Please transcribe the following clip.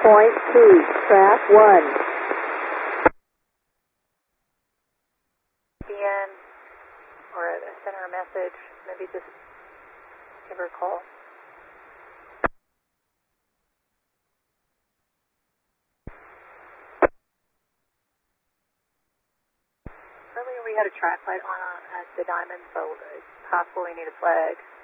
point 2, track 1. BN, or send her a message, maybe just give her a call. Earlier we had a track light on at the Diamond, so it's possible we need a flag.